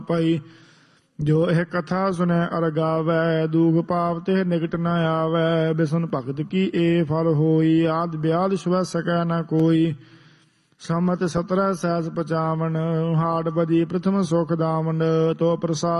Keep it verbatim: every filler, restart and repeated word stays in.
पाई। जो यह कथा सुनै अर गावै, दूख पाप ते निकट न आवै। बिसन भगत की ए फल होई, आद ब्याद छुआ सकै न कोई। समत सत्रह सहस पचावन, हाड़ बदी प्रथम सुख दामन। तो प्रसाद